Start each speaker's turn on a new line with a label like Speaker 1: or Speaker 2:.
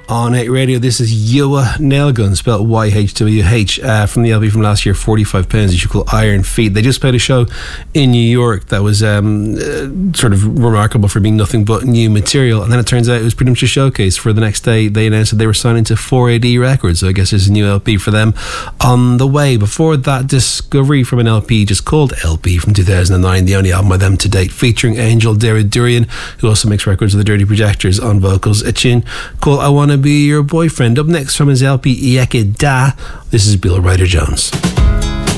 Speaker 1: on 8 Radio. This is Yhwh Nailgun, spelled YHWH, from the LP from last year, £45. You should call Iron Feet. They just played a show in New York that was sort of remarkable for being nothing but new material, and then it turns out it was pretty much a showcase. For the next day, they announced that they were signing to 4AD Records, so I guess there's a new LP for them on the way. Before that, Discovery from an LP just called LP from 2009, the only album by them to date, featuring Angel Durian, who also makes records with the Dirty Projectors on vocals. A tune called I Wanna Be Your Boyfriend. Up next from his LP Ieke Da, this is Bill Ryder Jones.